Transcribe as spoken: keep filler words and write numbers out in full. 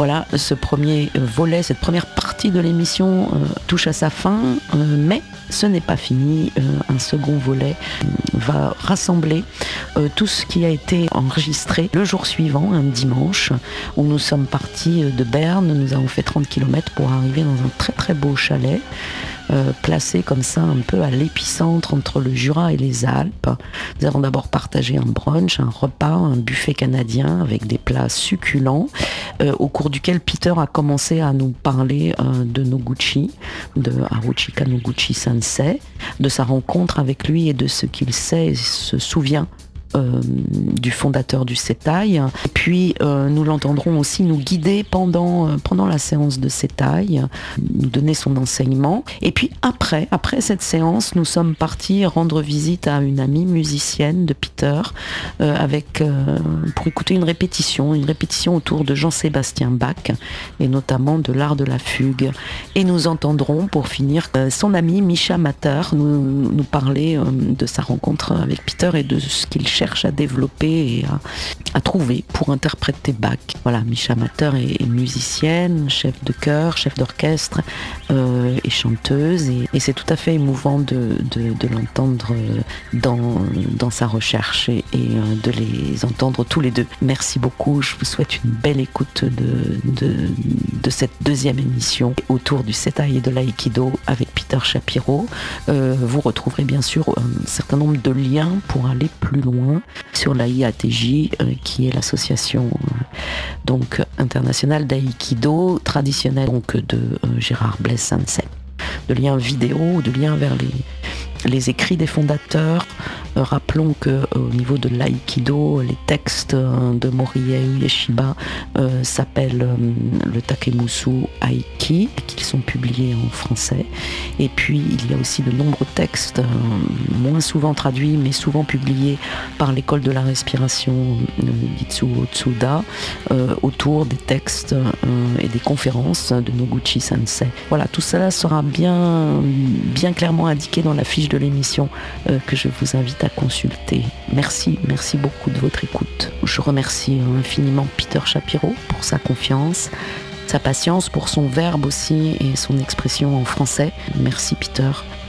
Voilà, ce premier volet, cette première partie de l'émission euh, touche à sa fin, euh, mais ce n'est pas fini. Euh, un second volet euh, va rassembler euh, tout ce qui a été enregistré le jour suivant, un dimanche, où nous sommes partis de Berne. Nous avons fait trente kilomètres pour arriver dans un très très beau chalet, euh, placé comme ça un peu à l'épicentre entre le Jura et les Alpes. Nous avons d'abord partagé un brunch, un repas, un buffet canadien avec des plats succulents, euh, au cours duquel Peter a commencé à nous parler euh, de Noguchi, de Haruchika Noguchi Sensei, de sa rencontre avec lui et de ce qu'il sait et se souvient Euh, du fondateur du Setai. Et puis euh, nous l'entendrons aussi nous guider pendant, euh, pendant la séance de Setai, nous donner son enseignement. Et puis après, après cette séance, nous sommes partis rendre visite à une amie musicienne de Peter euh, avec, euh, pour écouter une répétition, une répétition autour de Jean-Sébastien Bach et notamment de l'art de la fugue. Et nous entendrons pour finir euh, son ami Misha Matter nous, nous parler euh, de sa rencontre avec Peter et de ce qu'il cherche cherche à développer et à, à trouver pour interpréter Bach. Voilà, Misha Matter est, est musicienne, chef de chœur, chef d'orchestre euh, et chanteuse, et, et c'est tout à fait émouvant de, de, de l'entendre dans, dans sa recherche et, et de les entendre tous les deux. Merci beaucoup, je vous souhaite une belle écoute de, de, de cette deuxième émission autour du Setai et de l'aïkido avec Peter Shapiro. Euh, vous retrouverez bien sûr un certain nombre de liens pour aller plus loin sur l'A I A T J, euh, qui est l'association euh, donc internationale d'aïkido traditionnelle donc de euh, Gérard Blaise Sensei. De liens vidéo, de liens vers les, les écrits des fondateurs. Euh, rappelons que euh, au niveau de l'aïkido, les textes euh, de Morihei Ueshiba euh, s'appellent euh, le Takemusu Aiki, qu'ils sont publiés en français. Et puis il y a aussi de nombreux textes, euh, moins souvent traduits, mais souvent publiés par l'école de la respiration euh, d'Itsuo Tsuda, euh, autour des textes euh, et des conférences de Noguchi Sensei. Voilà, tout cela sera bien, bien clairement indiqué dans la fiche de l'émission euh, que je vous invite à consulter. Merci, merci beaucoup de votre écoute. Je remercie infiniment Peter Shapiro pour sa confiance, sa patience, pour son verbe aussi et son expression en français. Merci Peter.